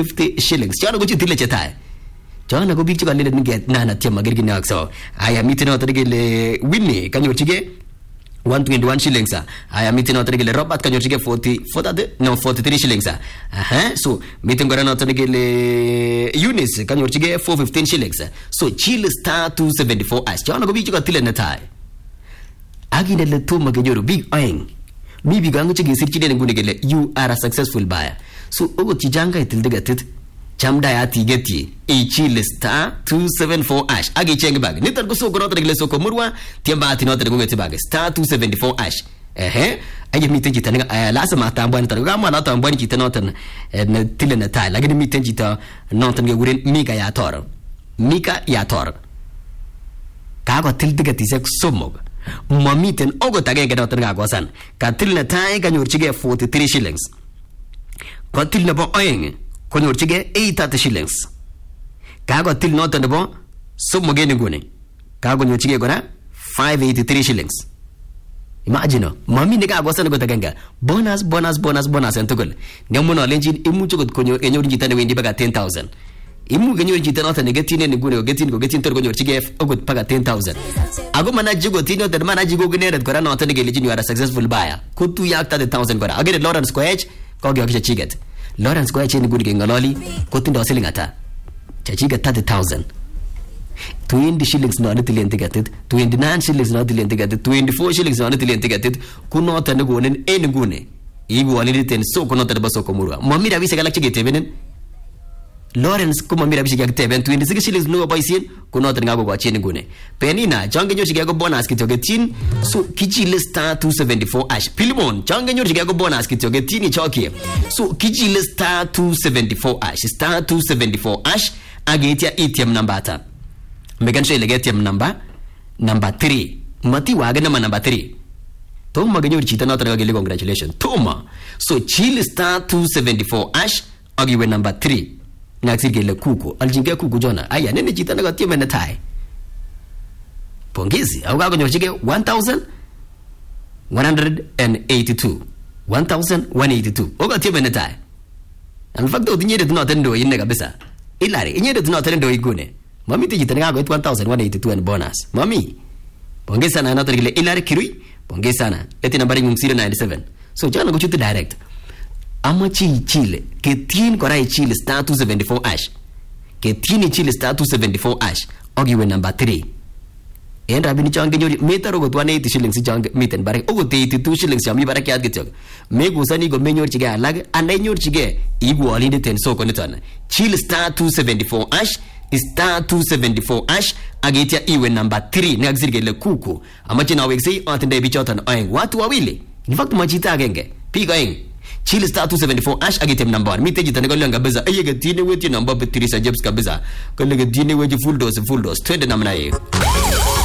50 shillings. Chono ko chitile chetai. Chono ko big chika lele nge nana tia magirgi na akso. Aya miti na otarigele Winnie kanyorchige 121 shillings. Aya miti na otarigele Robert kanyorchige 43 shillings. So miti ngora na otarigele Eunice kanyorchige 415 shillings. So chill star 274 as. Chono ko big chika tile netai. Agi nele tu magenyoru big oing. Mi bigangu chige sirchide ngune gele you are a successful buyer. So ogo chijanga itildegatit chamda ya tigeti chill star 274 ash agi chenge bag nitar ko soko notar gele soko murwa tiamba ati notar ngwe bag star 274 ash ayi mitenji tanga lasa mata mbwan tar ga mala ta mbwan jita notar na tilena ta lagini mitenji ta notar nge wurin mika ya tor ka ko tildegati sek somog mamiten ogo tage ga notar ga gosan ka tilna ta ga nyorchige 43 shillings ko tilna bo oyeng ko nyorchige 80 shillings ka go til notar bo somoge ni gune ka go nyorchige gona 583 shillings. Imagine mami ne ga gosan go taganga bonus entogol nyamuno lenjin imu chugot ko nyor jita ne wendi baga 10000 imu ganyo jita notar ne getine ne gune getin tor go nyorchige ogot paga 10000 ago mana jigo tino der mana jigo gune red gora notar ne gelejin you are a successful buyer ko tu yakta 1000 gora agere Lawrence Koech ko gyo chiget Lawrence Koech ni gune ngaloli ko tindo selling ata chachiga 30000 20 shillings no anati lente gatet 29 shillings no anati lente gatet 24 shillings no anati lente gatet kuno tane gonen en gune igu alini ten so kuno tane baso komurwa mamira bise galak chigete benen Lawrence kuma mira bise gakte ben 26 shillings no baisin kuno tane gago cheni gune penina jange nyoshi gago bonus kitogetin so kichi lista 274 ash Pilimon jange nyoshi gago bonus kitogetin choki so kichi lista 274 ash agetia ATM number ata megan shay lege ATM number 3 mati waga number 3 to maganyo chita na taraga gele congratulations toma so chill star 274 ash agiwe number 3 naksir gele kuku aljinge kuku jona aya nene chita na ATM na tai pongezi au gago nyochige 1182 oga ATM na tai in fact odinyere tuna tendo yinne kabisa ilari inyere tuna tendo igune mami tiji tanga go 1182 and bonus mami pongeza na notar gile ilari kirui pongeza na eti nambari 097 so jana go chutu direct amachi chile ketin korai chile star 274 ash ketini chile star 274 ash ogiwe number 3 en rabini change nyori metaro go 180 shillings change miten bare ogo 82 shillings yami bare kyat gityo me go sani go menyor chige alag anai nyor chige igu alinde ten so ko nitana chile star 274 ash star 274 ash agetia iwe number 3 ne agzirgele kuku amachi na wexi atende bichotan oeng watu wawili in fact machita agenge piga eng chill star 274 ash agetem number 1 miteji tanegolanga kabisa ayege tine weti number 3 sa jobs kabisa kolege tine weji full dose twende namna hiyo.